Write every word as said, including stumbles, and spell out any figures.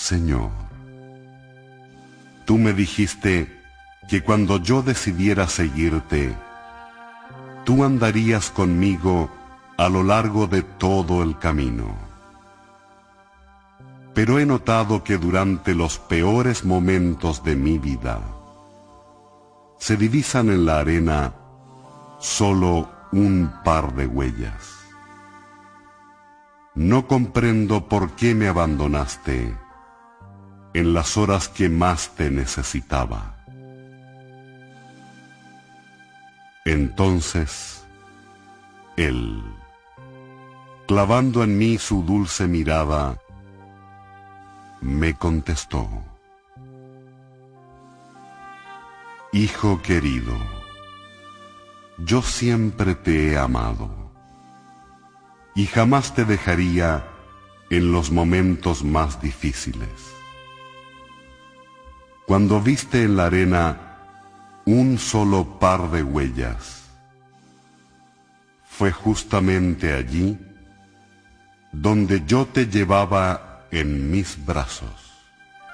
Señor. Tú me dijiste que cuando yo decidiera seguirte, tú andarías conmigo a lo largo de todo el camino. Pero he notado que durante los peores momentos de mi vida, se divisan en la arena solo un par de huellas. No comprendo por qué me abandonaste en las horas que más te necesitaba. Entonces, él, clavando en mí su dulce mirada, me contestó: Hijo querido, yo siempre te he amado y jamás te dejaría en los momentos más difíciles. Cuando viste en la arena un solo par de huellas, fue justamente allí donde yo te llevaba en mis brazos.